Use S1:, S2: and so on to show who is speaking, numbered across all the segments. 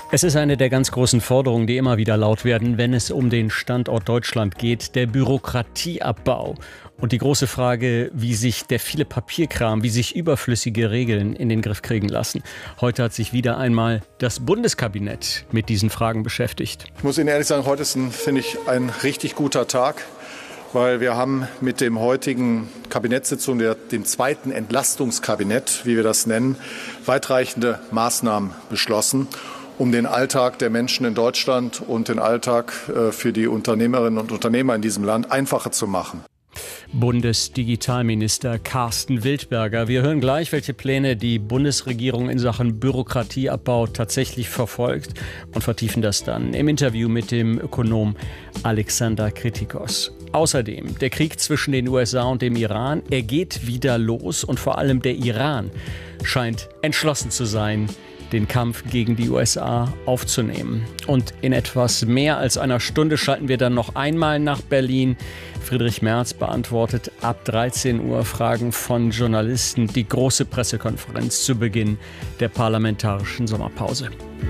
S1: Es ist eine der ganz großen Forderungen, die immer wieder laut werden, wenn es um den Standort Deutschland geht, der Bürokratieabbau. Und die große Frage, wie sich der viele Papierkram, wie sich überflüssige Regeln in den Griff kriegen lassen. Heute hat sich wieder einmal das Bundeskabinett mit diesen Fragen beschäftigt.
S2: Ich muss Ihnen ehrlich sagen, heute ist, finde ich, ein richtig guter Tag, weil wir haben mit dem heutigen Kabinettssitzung, dem zweiten Entlastungskabinett, wie wir das nennen, weitreichende Maßnahmen beschlossen, um den Alltag der Menschen in Deutschland und den Alltag für die Unternehmerinnen und Unternehmer in diesem Land einfacher zu machen.
S1: Bundesdigitalminister Carsten Wildberger. Wir hören gleich, welche Pläne die Bundesregierung in Sachen Bürokratieabbau tatsächlich verfolgt und vertiefen das dann im Interview mit dem Ökonom Alexander Kritikos. Außerdem der Krieg zwischen den USA und dem Iran. Er geht wieder los und vor allem der Iran scheint entschlossen zu sein, den Kampf gegen die USA aufzunehmen. Und in etwas mehr als einer Stunde schalten wir dann noch einmal nach Berlin. Friedrich Merz beantwortet ab 13 Uhr Fragen von Journalisten. Die große Pressekonferenz zu Beginn der parlamentarischen Sommerpause.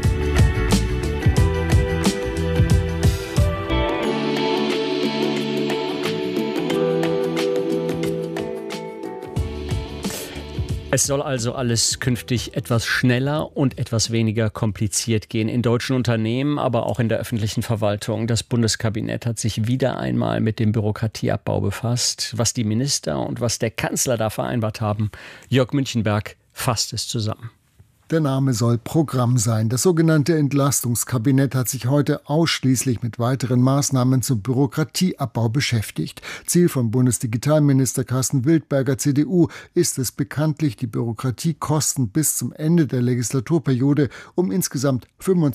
S1: Es soll also alles künftig etwas schneller und etwas weniger kompliziert gehen in deutschen Unternehmen, aber auch in der öffentlichen Verwaltung. Das Bundeskabinett hat sich wieder einmal mit dem Bürokratieabbau befasst. Was die Minister und was der Kanzler da vereinbart haben, Jörg Münchenberg fasst es zusammen.
S3: Der Name soll Programm sein. Das sogenannte Entlastungskabinett hat sich heute ausschließlich mit weiteren Maßnahmen zum Bürokratieabbau beschäftigt. Ziel von Bundesdigitalminister Carsten Wildberger, CDU, ist es bekanntlich, die Bürokratiekosten bis zum Ende der Legislaturperiode um insgesamt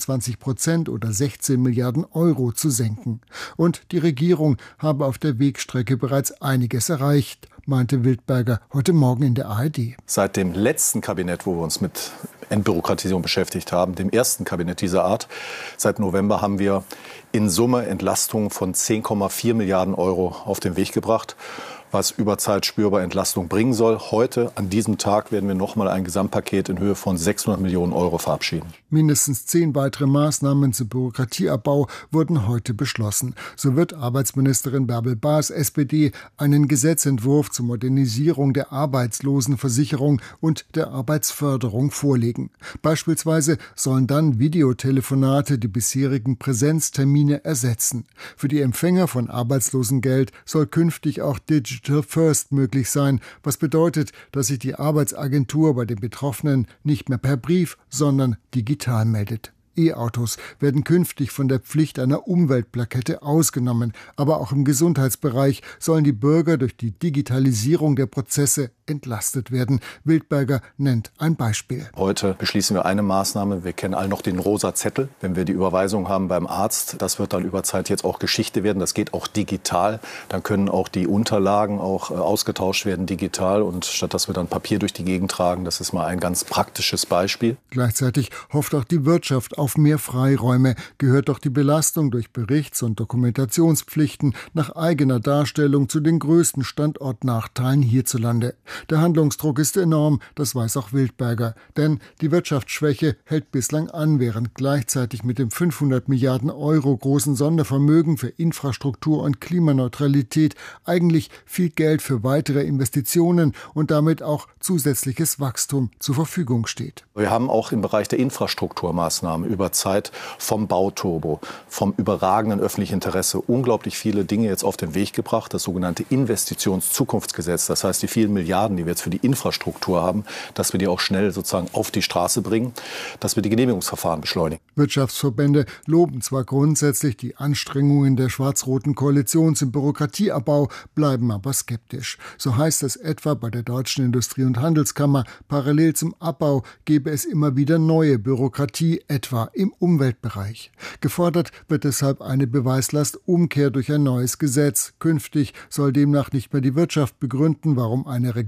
S3: 25% oder 16 Milliarden Euro zu senken. Und die Regierung habe auf der Wegstrecke bereits einiges erreicht, meinte Wildberger heute Morgen in der ARD.
S2: Seit dem letzten Kabinett, wo wir uns mit Entbürokratisierung beschäftigt haben, dem ersten Kabinett dieser Art, seit November haben wir in Summe Entlastungen von 10,4 Milliarden Euro auf den Weg gebracht, was über Zeit spürbar Entlastung bringen soll. Heute, an diesem Tag, werden wir nochmal ein Gesamtpaket in Höhe von 600 Millionen Euro verabschieden.
S3: Mindestens 10 weitere Maßnahmen zum Bürokratieabbau wurden heute beschlossen. So wird Arbeitsministerin Bärbel Baas, SPD, einen Gesetzentwurf zur Modernisierung der Arbeitslosenversicherung und der Arbeitsförderung vorlegen. Beispielsweise sollen dann Videotelefonate die bisherigen Präsenztermine ersetzen. Für die Empfänger von Arbeitslosengeld soll künftig auch Digital First möglich sein, was bedeutet, dass sich die Arbeitsagentur bei den Betroffenen nicht mehr per Brief, sondern digital meldet. E-Autos werden künftig von der Pflicht einer Umweltplakette ausgenommen, aber auch im Gesundheitsbereich sollen die Bürger durch die Digitalisierung der Prozesse entlastet werden. Wildberger nennt ein Beispiel.
S2: Heute beschließen wir eine Maßnahme. Wir kennen alle noch den rosa Zettel. Wenn wir die Überweisung haben beim Arzt, das wird dann über Zeit jetzt auch Geschichte werden. Das geht auch digital. Dann können auch die Unterlagen auch ausgetauscht werden digital. Und statt dass wir dann Papier durch die Gegend tragen, das ist mal ein ganz praktisches Beispiel.
S3: Gleichzeitig hofft auch die Wirtschaft auf mehr Freiräume, gehört doch die Belastung durch Berichts- und Dokumentationspflichten nach eigener Darstellung zu den größten Standortnachteilen hierzulande. Der Handlungsdruck ist enorm, das weiß auch Wildberger. Denn die Wirtschaftsschwäche hält bislang an, während gleichzeitig mit dem 500 Milliarden Euro großen Sondervermögen für Infrastruktur und Klimaneutralität eigentlich viel Geld für weitere Investitionen und damit auch zusätzliches Wachstum zur Verfügung steht.
S2: Wir haben auch im Bereich der Infrastrukturmaßnahmen über Zeit vom Bauturbo, vom überragenden öffentlichen Interesse unglaublich viele Dinge jetzt auf den Weg gebracht. Das sogenannte Investitionszukunftsgesetz, das heißt die vielen Milliarden, die wir jetzt für die Infrastruktur haben, dass wir die auch schnell sozusagen auf die Straße bringen, dass wir die Genehmigungsverfahren beschleunigen.
S3: Wirtschaftsverbände loben zwar grundsätzlich die Anstrengungen der schwarz-roten Koalition zum Bürokratieabbau, bleiben aber skeptisch. So heißt es etwa bei der Deutschen Industrie- und Handelskammer, parallel zum Abbau gebe es immer wieder neue Bürokratie, etwa im Umweltbereich. Gefordert wird deshalb eine Beweislastumkehr durch ein neues Gesetz. Künftig soll demnach nicht mehr die Wirtschaft begründen, warum eine Regulierung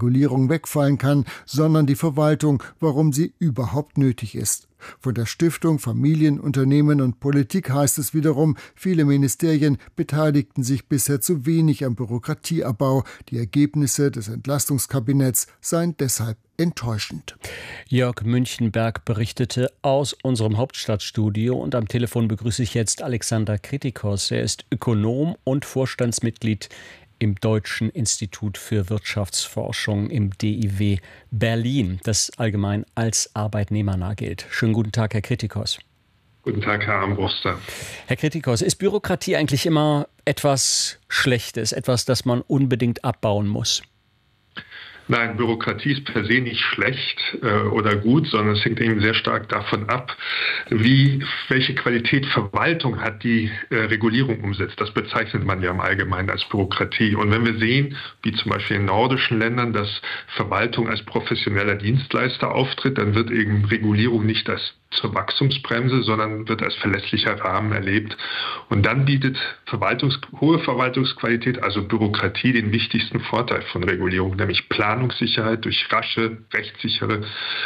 S3: Regulierung wegfallen kann, sondern die Verwaltung, warum sie überhaupt nötig ist. Von der Stiftung Familien, Unternehmen und Politik heißt es wiederum, viele Ministerien beteiligten sich bisher zu wenig am Bürokratieabbau. Die Ergebnisse des Entlastungskabinetts seien deshalb enttäuschend.
S1: Jörg Münchenberg berichtete aus unserem Hauptstadtstudio und am Telefon begrüße ich jetzt Alexander Kritikos. Er ist Ökonom und Vorstandsmitglied im Deutschen Institut für Wirtschaftsforschung im DIW Berlin, das allgemein als arbeitnehmernah gilt. Schönen guten Tag, Herr Kritikos.
S4: Guten Tag, Herr Armbruster.
S1: Herr Kritikos, ist Bürokratie eigentlich immer etwas Schlechtes, etwas, das man unbedingt abbauen muss?
S4: Nein, Bürokratie ist per se nicht schlecht oder gut, sondern es hängt eben sehr stark davon ab, welche Qualität Verwaltung hat, die Regulierung umsetzt. Das bezeichnet man ja im Allgemeinen als Bürokratie. Und wenn wir sehen, wie zum Beispiel in nordischen Ländern, dass Verwaltung als professioneller Dienstleister auftritt, dann wird eben Regulierung nicht als zur Wachstumsbremse, sondern wird als verlässlicher Rahmen erlebt. Und dann bietet hohe Verwaltungsqualität, also Bürokratie, den wichtigsten Vorteil von Regulierung, nämlich Planungssicherheit durch rasche, rechtssichere,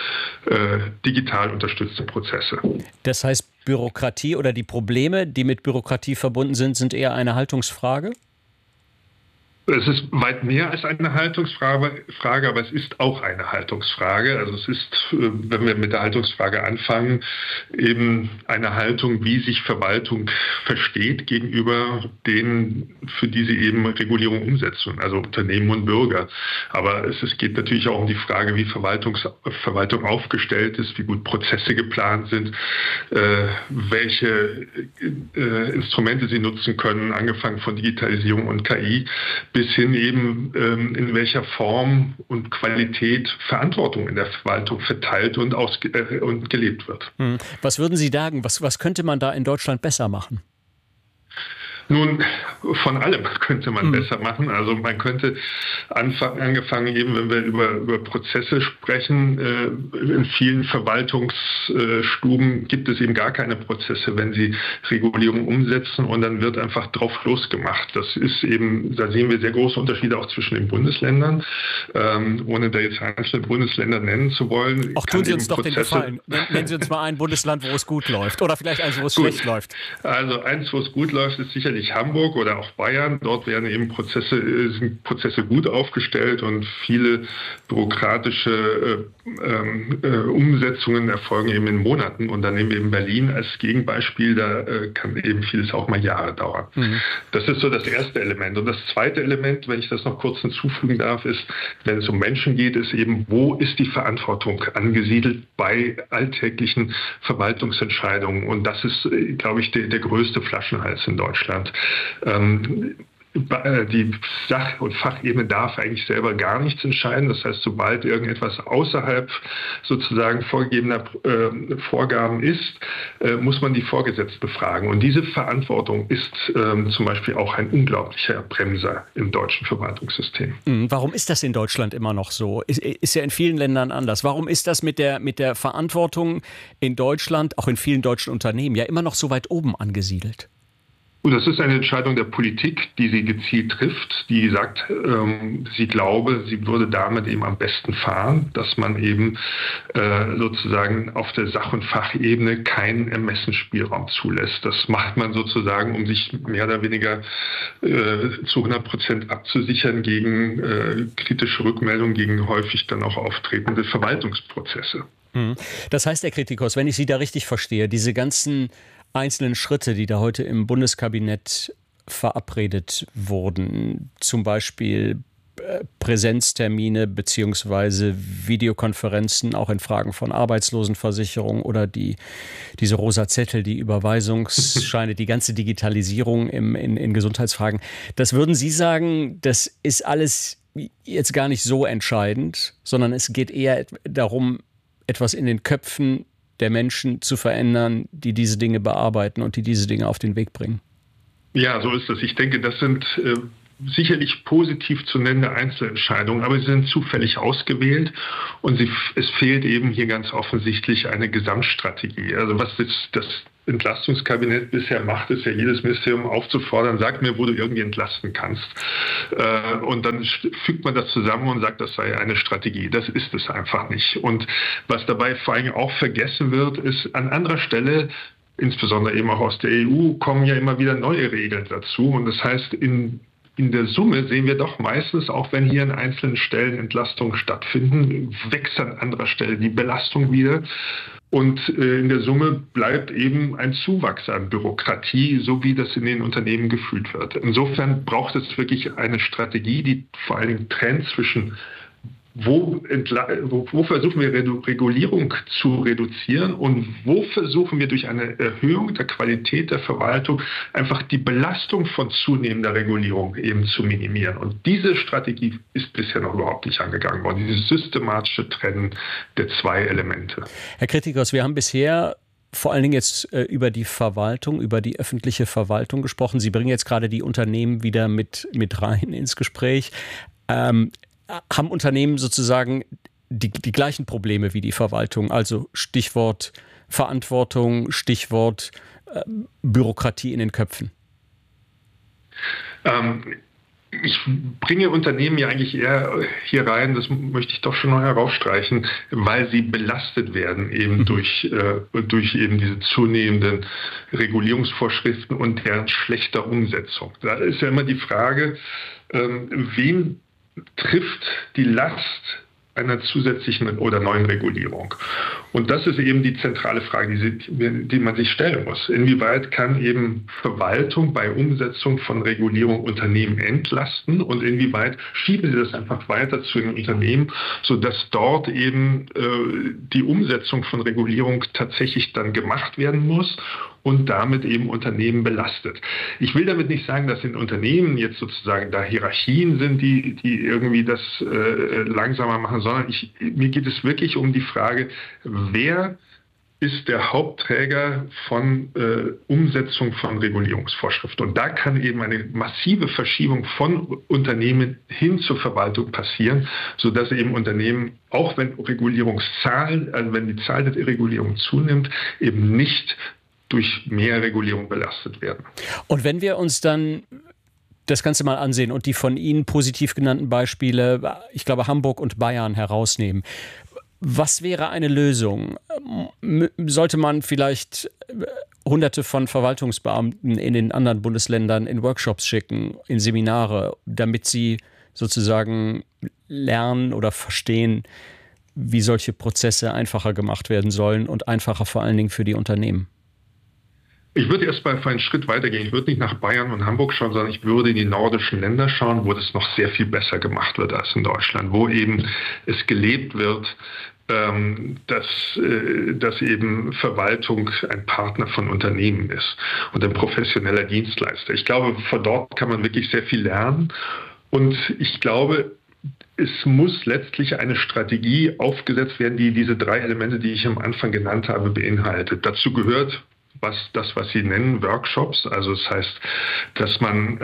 S4: digital unterstützte Prozesse.
S1: Das heißt, Bürokratie oder die Probleme, die mit Bürokratie verbunden sind eher eine Haltungsfrage?
S4: Es ist weit mehr als eine Haltungsfrage, aber es ist auch eine Haltungsfrage. Also es ist, wenn wir mit der Haltungsfrage anfangen, eben eine Haltung, wie sich Verwaltung versteht gegenüber denen, für die sie eben Regulierung umsetzen, also Unternehmen und Bürger. Aber es geht natürlich auch um die Frage, wie Verwaltung aufgestellt ist, wie gut Prozesse geplant sind, welche Instrumente sie nutzen können, angefangen von Digitalisierung und KI, bis hin eben in welcher Form und Qualität Verantwortung in der Verwaltung verteilt und gelebt wird.
S1: Was würden Sie sagen, was könnte man da in Deutschland besser machen?
S4: Nun, von allem könnte man besser machen. Also man könnte angefangen eben, wenn wir über Prozesse sprechen, in vielen Verwaltungsstuben gibt es eben gar keine Prozesse, wenn sie Regulierung umsetzen und dann wird einfach drauf losgemacht. Das ist eben, da sehen wir sehr große Unterschiede auch zwischen den Bundesländern, ohne da jetzt einzelne Bundesländer nennen zu wollen.
S1: Auch tun Sie uns doch den Gefallen. Nennen Sie uns mal ein Bundesland, wo es gut läuft oder vielleicht eins, wo es schlecht läuft.
S4: Also eins, wo es gut läuft, ist sicherlich Hamburg oder auch Bayern. Dort werden eben Prozesse gut aufgestellt und viele bürokratische Umsetzungen erfolgen eben in Monaten. Und dann nehmen wir eben Berlin als Gegenbeispiel, da kann eben vieles auch mal Jahre dauern. Das ist so das erste Element. Und das zweite Element, wenn ich das noch kurz hinzufügen darf, ist, wenn es um Menschen geht, ist eben, wo ist die Verantwortung angesiedelt bei alltäglichen Verwaltungsentscheidungen? Und das ist, glaube ich, der größte Flaschenhals in Deutschland. Die Sach- und Fachebene darf eigentlich selber gar nichts entscheiden. Das heißt, sobald irgendetwas außerhalb sozusagen vorgegebener Vorgaben ist, muss man die Vorgesetzten befragen. Und diese Verantwortung ist zum Beispiel auch ein unglaublicher Bremser im deutschen Verwaltungssystem.
S1: Warum ist das in Deutschland immer noch so? Ist ja in vielen Ländern anders. Warum ist das mit der Verantwortung in Deutschland, auch in vielen deutschen Unternehmen, ja immer noch so weit oben angesiedelt?
S4: Und das ist eine Entscheidung der Politik, die sie gezielt trifft, die sagt, sie glaube, sie würde damit eben am besten fahren, dass man eben sozusagen auf der Sach- und Fachebene keinen Ermessensspielraum zulässt. Das macht man sozusagen, um sich mehr oder weniger zu 100% abzusichern gegen kritische Rückmeldungen, gegen häufig dann auch auftretende Verwaltungsprozesse.
S1: Das heißt, Herr Kritikos, wenn ich Sie da richtig verstehe, diese ganzen einzelnen Schritte, die da heute im Bundeskabinett verabredet wurden, zum Beispiel Präsenztermine bzw. Videokonferenzen, auch in Fragen von Arbeitslosenversicherung oder diese rosa Zettel, die Überweisungsscheine, die ganze Digitalisierung in Gesundheitsfragen. Das würden Sie sagen, das ist alles jetzt gar nicht so entscheidend, sondern es geht eher darum, etwas in den Köpfen der Menschen zu verändern, die diese Dinge bearbeiten und die diese Dinge auf den Weg bringen.
S4: Ja, so ist es. Ich denke, das sind sicherlich positiv zu nennende Einzelentscheidungen, aber sie sind zufällig ausgewählt und es fehlt eben hier ganz offensichtlich eine Gesamtstrategie. Also was ist Entlastungskabinett bisher macht, ist ja jedes Ministerium aufzufordern, sag mir, wo du irgendwie entlasten kannst. Und dann fügt man das zusammen und sagt, das sei eine Strategie. Das ist es einfach nicht. Und was dabei vor allem auch vergessen wird, ist an anderer Stelle, insbesondere eben auch aus der EU, kommen ja immer wieder neue Regeln dazu. Und das heißt, in der Summe sehen wir doch meistens, auch wenn hier an einzelnen Stellen Entlastungen stattfinden, wächst an anderer Stelle die Belastung wieder. Und in der Summe bleibt eben ein Zuwachs an Bürokratie, so wie das in den Unternehmen gefühlt wird. Insofern braucht es wirklich eine Strategie, die vor allen Dingen trennt zwischen wo versuchen wir Regulierung zu reduzieren und wo versuchen wir durch eine Erhöhung der Qualität der Verwaltung einfach die Belastung von zunehmender Regulierung eben zu minimieren. Und diese Strategie ist bisher noch überhaupt nicht angegangen worden, dieses systematische Trennen der zwei Elemente.
S1: Herr Kritikos, wir haben bisher vor allen Dingen jetzt über die Verwaltung, über die öffentliche Verwaltung gesprochen. Sie bringen jetzt gerade die Unternehmen wieder mit rein ins Gespräch. Haben Unternehmen sozusagen die gleichen Probleme wie die Verwaltung? Also Stichwort Verantwortung, Stichwort Bürokratie in den Köpfen.
S4: Ich bringe Unternehmen ja eigentlich eher hier rein, das möchte ich doch schon noch herausstreichen, weil sie belastet werden eben durch eben diese zunehmenden Regulierungsvorschriften und deren schlechter Umsetzung. Da ist ja immer die Frage, wen trifft die Last einer zusätzlichen oder neuen Regulierung? Und das ist eben die zentrale Frage, die man sich stellen muss. Inwieweit kann eben Verwaltung bei Umsetzung von Regulierung Unternehmen entlasten und inwieweit schieben sie das einfach weiter zu den Unternehmen, sodass dort eben die Umsetzung von Regulierung tatsächlich dann gemacht werden muss und damit eben Unternehmen belastet. Ich will damit nicht sagen, dass in Unternehmen jetzt sozusagen da Hierarchien sind, die irgendwie das langsamer machen, sondern mir geht es wirklich um die Frage, wer ist der Hauptträger von Umsetzung von Regulierungsvorschriften. Und da kann eben eine massive Verschiebung von Unternehmen hin zur Verwaltung passieren, sodass eben Unternehmen, auch wenn Regulierungszahlen, also wenn die Zahl der Regulierung zunimmt, eben nicht durch mehr Regulierung belastet werden.
S1: Und wenn wir uns dann das Ganze mal ansehen und die von Ihnen positiv genannten Beispiele, ich glaube Hamburg und Bayern, herausnehmen, was wäre eine Lösung? Sollte man vielleicht Hunderte von Verwaltungsbeamten in den anderen Bundesländern in Workshops schicken, in Seminare, damit sie sozusagen lernen oder verstehen, wie solche Prozesse einfacher gemacht werden sollen und einfacher vor allen Dingen für die Unternehmen?
S4: Ich würde erst mal einen Schritt weitergehen. Ich würde nicht nach Bayern und Hamburg schauen, sondern ich würde in die nordischen Länder schauen, wo das noch sehr viel besser gemacht wird als in Deutschland, wo eben es gelebt wird, dass eben Verwaltung ein Partner von Unternehmen ist und ein professioneller Dienstleister. Ich glaube, von dort kann man wirklich sehr viel lernen. Und ich glaube, es muss letztlich eine Strategie aufgesetzt werden, die diese drei Elemente, die ich am Anfang genannt habe, beinhaltet. Dazu gehört was Sie nennen, Workshops. Also das heißt, dass man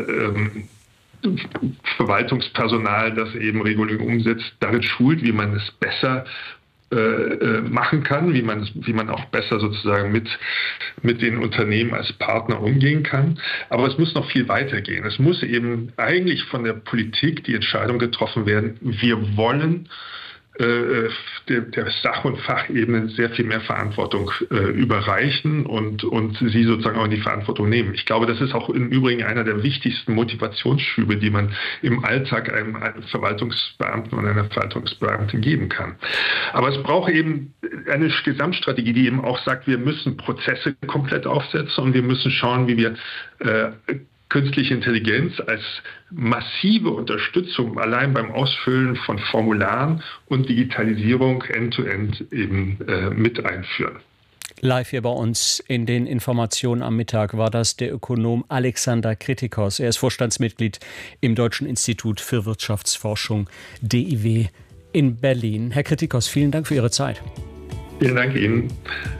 S4: Verwaltungspersonal, das eben Regulierung umsetzt, darin schult, wie man es besser machen kann, wie man auch besser sozusagen mit den Unternehmen als Partner umgehen kann. Aber es muss noch viel weiter gehen. Es muss eben eigentlich von der Politik die Entscheidung getroffen werden, wir wollen der Sach- und Fachebene sehr viel mehr Verantwortung überreichen und sie sozusagen auch in die Verantwortung nehmen. Ich glaube, das ist auch im Übrigen einer der wichtigsten Motivationsschübe, die man im Alltag einem Verwaltungsbeamten und einer Verwaltungsbeamtin geben kann. Aber es braucht eben eine Gesamtstrategie, die eben auch sagt, wir müssen Prozesse komplett aufsetzen und wir müssen schauen, wie wir künstliche Intelligenz als massive Unterstützung allein beim Ausfüllen von Formularen und Digitalisierung end-to-end eben mit einführen.
S1: Live hier bei uns in den Informationen am Mittag war das der Ökonom Alexander Kritikos. Er ist Vorstandsmitglied im Deutschen Institut für Wirtschaftsforschung DIW in Berlin. Herr Kritikos, vielen Dank für Ihre Zeit.
S4: Vielen Dank Ihnen.